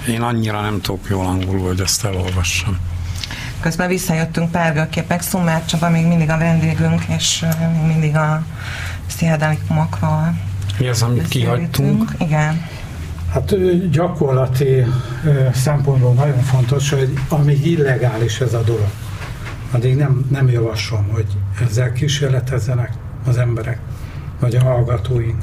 Én annyira nem tudok jól angolul, hogy ezt elolvassam. Közben visszajöttünk párgőképek, Szumer Csaba még mindig a vendégünk, és mindig a pszichedelikumokról. Mi az, amit kihagytunk? Igen. Hát gyakorlati szempontból nagyon fontos, hogy amíg illegális ez a dolog, addig nem javaslom, hogy ezzel kísérletezzenek az emberek, vagy a hallgatóink.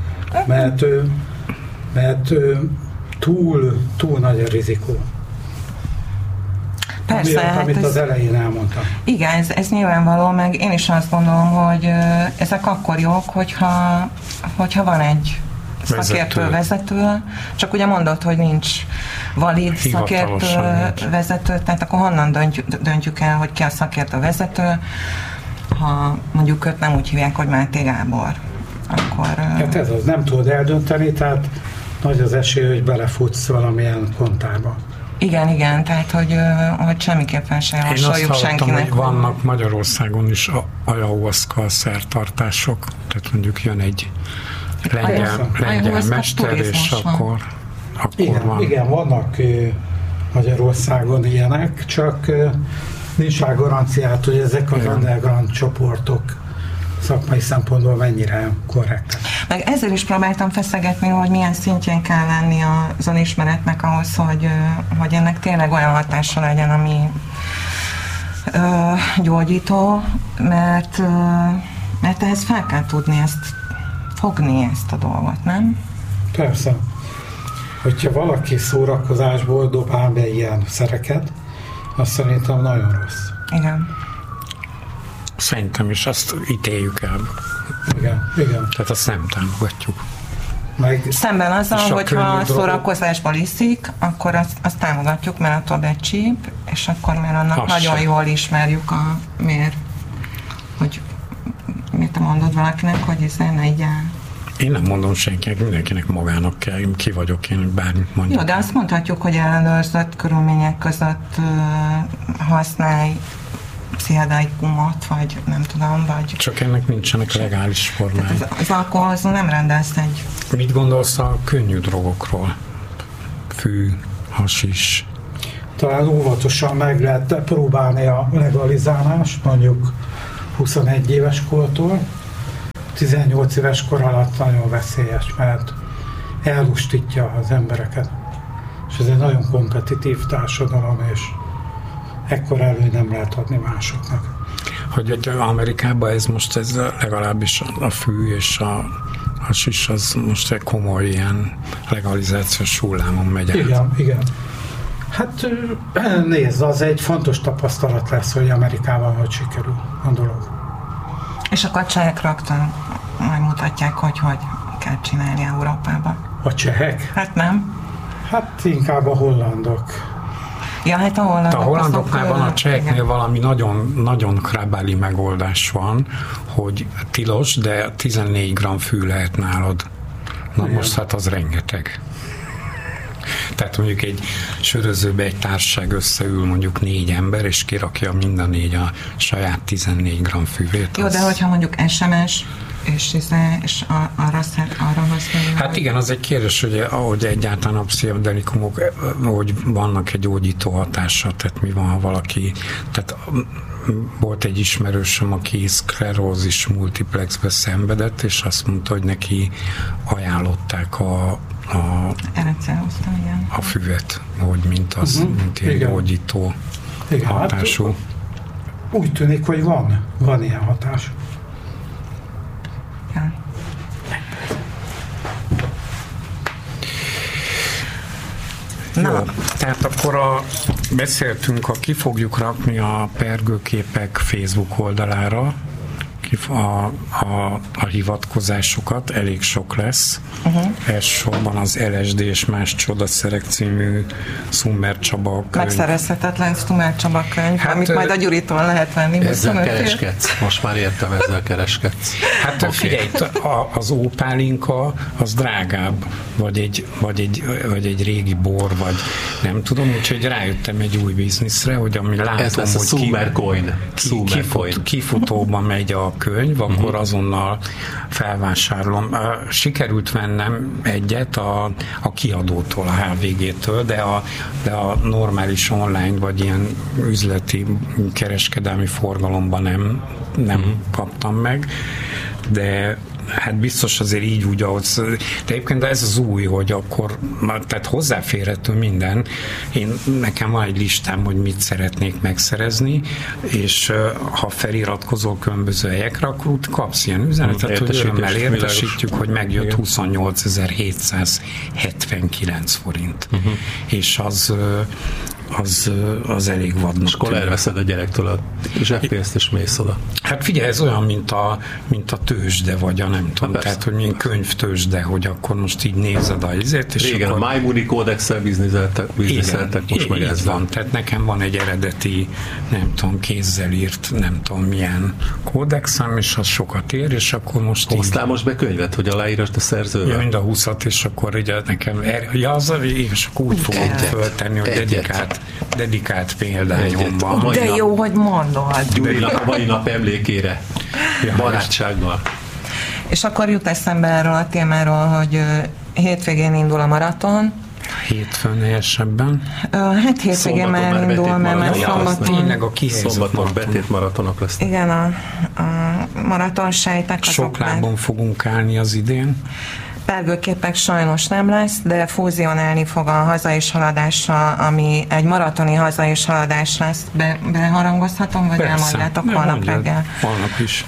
Mert túl nagy a rizikó. Persze, amit az elején elmondtam. Igen, ez nyilvánvaló, meg én is azt gondolom, hogy ezek akkor jók, hogyha van egy szakértő vezető, csak ugye mondod, hogy nincs valid szakértő vezető, tehát akkor honnan döntjük el, hogy ki a szakértő vezető, ha mondjuk őt nem úgy hívják, hogy Máté Gábor, akkor... Hát ez az, nem tudod eldönteni, tehát nagy az esély, hogy belefutsz valamilyen kontárba. Igen, tehát hogy semmiképpen sem javasoljuk senkinek. Én azt hallottam, hogy vannak Magyarországon is ayahuasca szertartások, tehát mondjuk jön egy lengyel mester, és akkor van. Igen, vannak Magyarországon ilyenek, csak nincs rá garanciát, hogy ezek az underground csoportok szakmai szempontból mennyire korrektek. Meg ezzel is próbáltam feszegetni, hogy milyen szintjén kell lenni az önismeretnek ahhoz, hogy ennek tényleg olyan hatása legyen, ami gyógyító, mert ehhez fel kell tudni fogni ezt a dolgot, nem? Persze. Hogyha valaki szórakozásból dobál be ilyen szereket, azt szerintem nagyon rossz. Igen. Szerintem is azt ítéljük el. Igen. Tehát azt nem támogatjuk. Szemben azzal, hogyha szórakozásból iszik, akkor azt támogatjuk, mert attól becsíp, és akkor mert annak nagyon jól ismerjük miért. Hogy miért te mondod valakinek, hogy ne így el. Én nem mondom senkinek, mindenkinek magának kell, én ki vagyok, én bármit mondjak. Jó, de azt mondhatjuk, hogy ellenőrzött körülmények között használj pszichedelikumot, vagy nem tudom, vagy... Csak ennek nincsenek legális formái. Az alkoholhoz nem rendelsz egy... Mit gondolsz a könnyű drogokról? Fű, hasis? Talán óvatosan meg lehet próbálni a legalizálást, mondjuk 21 éves kortól. 18 éves kor alatt nagyon veszélyes, mert ellustítja az embereket. És ez egy nagyon kompetitív társadalom, és ekkor elő nem lehet adni másoknak. Hogy Amerikában ez legalábbis a fű és a hasis, az most egy komoly ilyen legalizációs hullámon megy át. Igen. Hát nézd, az egy fontos tapasztalat lesz, hogy Amerikában hogy sikerül a dolog. És akkor a csehek rögtön megmutatják, hogy kell csinálni Európában. A csehek? Hát nem. Hát inkább a hollandok. Ja, hát a hollandoknál van, a cseheknél valami nagyon, nagyon krabáli megoldás van, hogy tilos, de 14 g fű lehet nálad. Na igen. Most hát az rengeteg. Tehát mondjuk egy sörözőbe egy társaság összeül mondjuk 4 ember, és kirakja mind a 4 a saját 14 g fűvét. Jó, de hogyha mondjuk SMS, és arra használja. Hát igen, az egy kérdés, hogy egyáltalán a pszichedelikumok, hogy vannak egy gyógyító hatása, tehát mi van, ha valaki, tehát volt egy ismerősöm, aki szklerózis multiplexbe szenvedett, és azt mondta, hogy neki ajánlották a füvet, hogy mint ilyen gyógyító hatású. Hát, úgy tűnik, hogy van ilyen hatás. Ja. Jó, tehát akkor beszéltünk, ki fogjuk rakni a Pergőképek Facebook oldalára a hivatkozásokat, elég sok lesz. Elsősorban az LSD és más csodaszerek című Szumer Csaba könyv. Megszerezhetetlen Szumer Csaba könyv, amit majd a Gyuritól lehet venni. Ezzel kereskedsz. Most már értem, ezzel kereskedsz. Hát figyelj, az ópálinka az drágább, vagy egy régi bor, vagy nem tudom, úgyhogy rájöttem egy új bizniszre, hogy ami látom, ez lesz a hogy Summer Coin. kifutóban megy a könyv, akkor azonnal felvásárolom. Sikerült vennem egyet a kiadótól, a HVG-től, de a normális online vagy ilyen üzleti kereskedelmi forgalomban nem kaptam meg, de hát biztos azért így úgy, ahogy, de egyébként ez az új, hogy akkor, tehát hozzáférhető minden. Nekem van egy listám, hogy mit szeretnék megszerezni, és ha feliratkozol különböző helyekre, akkor úgy kapsz ilyen üzenetet, hogy örömmel értesítjük, hogy megjött 28.779 forint. És az elég vadnak. És akkor elveszed a gyerektől a zseppénzt, és mész oda. Hát figyelj, ez olyan, mint a tőzsde, vagy a nem tudom, tehát, hogy milyen könyvtőzsde, hogy akkor most így nézed a izét, és régen akkor... a Májmuni kódexsel bizniszeltek, most meg ez van. Tehát nekem van egy eredeti, nem tudom, kézzel írt, nem tudom milyen kódexem, és az sokat ér, és akkor most hoztál most be könyvet, hogy aláírasd a szerzővel? Ja, mind a 20-at, és akkor ugye nekem, és akkor úgy fogom föltenni, hogy dedikált példányomban. De jó, hogy mondod. Gyurinak a mai nap emlékére. Barátsággal. És akkor jut eszembe erről a témáról, hogy hétvégén indul a maraton. Hétfőn helyesebben. Hát hétvégén már elindul, mert szombaton betét maratonok lesznek. Igen, a maratonsejtek. Sok lábon fogunk állni az idén. Pergőképek sajnos nem lesz, de fúzionálni fog a Haza és haladással, ami egy maratoni Haza és haladás lesz. Beharangozhatom, vagy elmondjátok holnap reggel? Holnap is.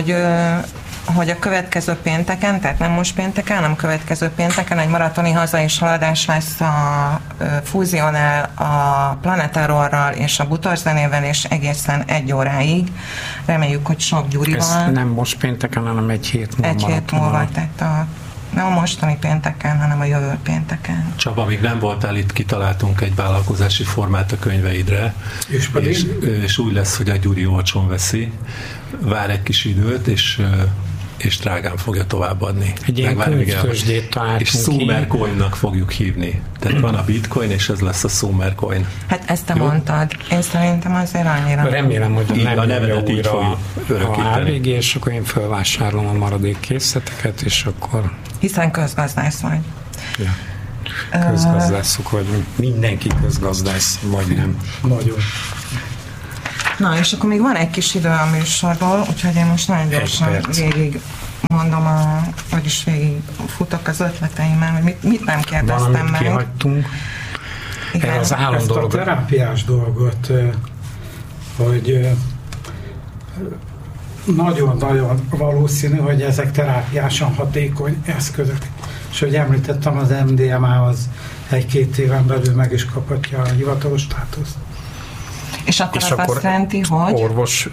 Hogy a következő pénteken, tehát nem most pénteken, hanem következő pénteken egy maratoni Haza és haladás lesz a fúzionál a Planeterrorral és a Butorzenével, és egészen 1 óráig. Reméljük, hogy sok Gyurival. Ez nem most pénteken, hanem egy hét múlva. Egy hét múlva, tehát nem a mostani pénteken, hanem a jövő pénteken. Csaba, még nem voltál itt, kitaláltunk egy vállalkozási formát a könyveidre, és úgy lesz, hogy a Gyuri olcsón veszi, vár egy kis időt, és drágán fogja továbbadni. Egy ilyen könyvtőzsdét találtunk és Summercoin-nak fogjuk hívni. Tehát van a bitcoin, és ez lesz a Summercoin. Hát ezt te mondtad. Én szerintem azért annyira. Remélem, hogy így a nevedet így fogjuk örökíteni. HVG, és akkor én felvásárolom a maradék készleteket, és akkor... Hiszen közgazdász vagy. Ja. Közgazdászok vagy. Mindenki közgazdász, vagy nem. Nagyon. Na, és akkor még van egy kis idő a műsorból, úgyhogy én most nagyon gyorsan végig mondom, vagyis végig futok az ötleteimmel, hogy mit nem kérdeztem meg. Kihagytunk. Igen. Az ezt a terápiás dolgot, hogy nagyon-nagyon valószínű, hogy ezek terápiásan hatékony eszközök. És hogy említettem, az MDMA az 1-2 éven belül meg is kaphatja a hivatalos státuszt. És akkor azt jelenti, hogy? Orvos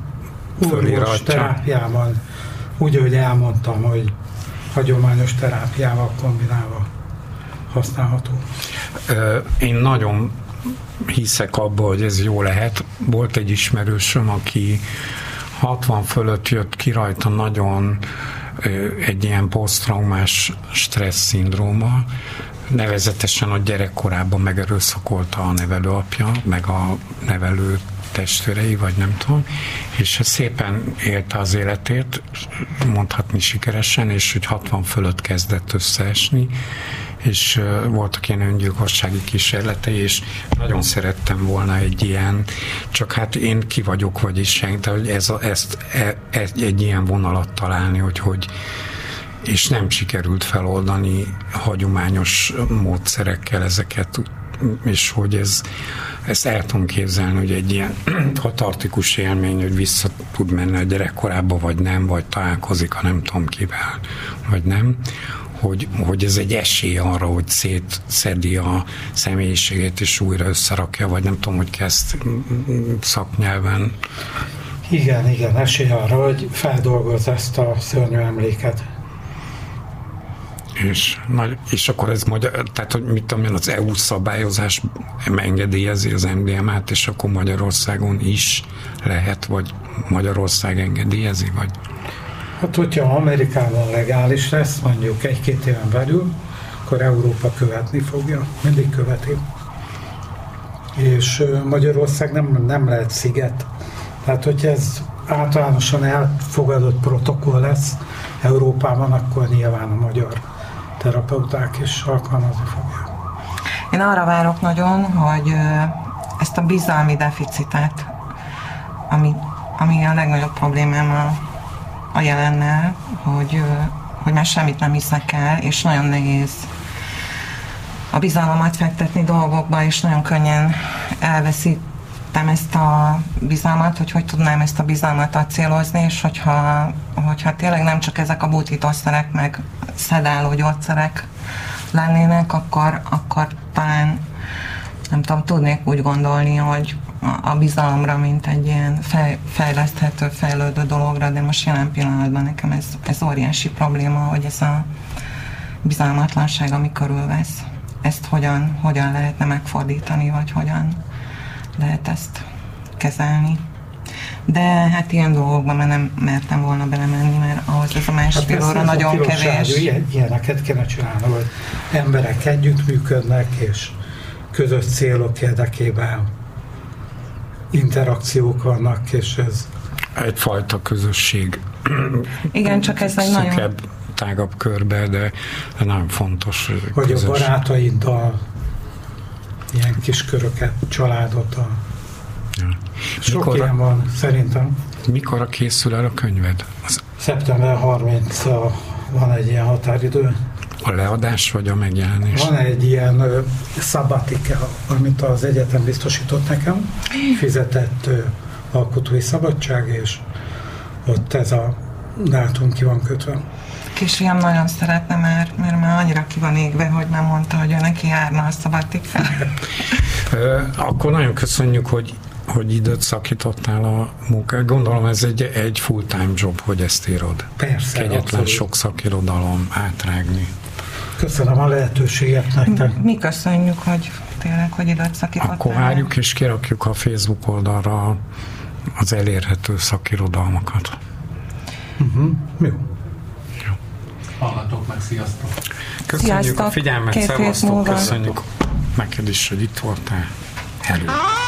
terápiában, úgy, hogy elmondtam, hogy hagyományos terápiával kombinálva használható. Én nagyon hiszek abba, hogy ez jó lehet. Volt egy ismerősöm, aki 60 fölött jött ki rajta nagyon egy ilyen posztraumás stressz szindróma, nevezetesen a gyerekkorában megerőszakolta a nevelőapja, meg a nevelő testvérei, vagy nem tudom, és szépen élte az életét, mondhatni sikeresen, és hogy 60 fölött kezdett összeesni, és voltak ilyen öngyilkossági kísérletei, és nagyon szerettem volna egy ilyen, csak hát én ki vagyok, vagyis de hogy egy ilyen vonalat találni, hogy és nem sikerült feloldani hagyományos módszerekkel ezeket, és hogy ezt el tudom képzelni, hogy egy ilyen katartikus élmény, hogy vissza tud menni a gyerekkorába, vagy nem, vagy találkozik, ha nem tudom kivel, vagy nem, hogy ez egy esély arra, hogy szétszedi a személyiségét, és újra összerakja, vagy nem tudom, hogy kezd szaknyelven. Igen, esély arra, hogy feldolgoz ezt a szörnyű emléket. És akkor ez magyar, tehát hogy mit tudom én, az EU szabályozás engedélyezi az MDMA-t, és akkor Magyarországon is lehet, vagy Magyarország engedélyezi, vagy? Hát, hogyha Amerikában legális lesz, mondjuk 1-2 éven belül, akkor Európa követni fogja, mindig követi. És Magyarország nem lehet sziget. Tehát, hogyha ez általánosan elfogadott protokoll lesz Európában, akkor nyilván a magyar terapeuták is alkalmazni fogják. Én arra várok nagyon, hogy ezt a bizalmi deficitet, ami a legnagyobb problémám a jelennel, hogy már semmit nem hiszek el, és nagyon nehéz a bizalmamat fektetni dolgokba, és nagyon könnyen elveszítem ezt a bizalmat, hogy tudnám ezt a bizalmat acélozni, és hogyha tényleg nem csak ezek a bútítószerek, meg szedáló gyógyszerek lennének, akkor talán nem tudom, tudnék úgy gondolni, hogy a bizalomra, mint egy ilyen fejleszthető, fejlődő dologra, de most jelen pillanatban nekem ez óriási probléma, hogy ez a bizalmatlanság, ami körülvesz. Ezt hogyan lehetne megfordítani, vagy hogyan lehet ezt kezelni. De hát ilyen dolgokban már nem mertem volna belemenni, mert ahhoz ez a másfél óra nagyon kevés. Ilyeneket kéne csinálni, hogy emberek együttműködnek, és közös célok érdekében interakciók vannak, és ez egyfajta közösség. Igen, csak ez egy nagyon tágabb körbe, de nagyon fontos. Vagy a barátaiddal ilyen kis köröket, családot. Ja. Sok ilyen van, szerintem. Mikor készül el a könyved? Szeptember 30-a van egy ilyen határidő. A leadás vagy a megjelenés? Van egy ilyen szabatika, amit az egyetem biztosított nekem, fizetett alkotói szabadság, és ott ez a dátum ki van kötve. Kisfiam nagyon szeretne, mert már annyira ki van égve, hogy már mondta, hogy ő neki járna a szabatika. Akkor nagyon köszönjük, hogy időt szakítottál a munkát. Gondolom ez egy full-time job, hogy ezt írod. Persze, kegyetlen abszolút. Sok szakirodalom átrágni. Köszönöm a lehetőséget nektek. Mi köszönjük, hogy tényleg, hogy időt szakítottál. Akkor várjuk és kirakjuk a Facebook oldalra az elérhető szakirodalmakat. Jó. Hallgatók meg, sziasztok! Köszönjük Sziasztok. a figyelmet, szevasztok, köszönjük neked is, hogy itt voltál. Hello!